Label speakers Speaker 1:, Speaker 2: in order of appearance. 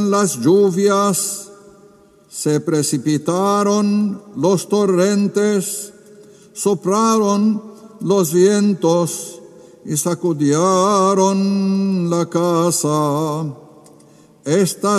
Speaker 1: las lluvias, se precipitaron los torrentes, soplaron los vientos y sacudieron la casa. Estas